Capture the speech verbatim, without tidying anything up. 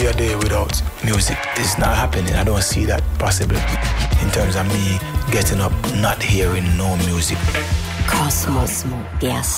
be a day without music. It's not happening. I don't see that possible in terms of me getting up, not hearing no music. Cosmos, yes.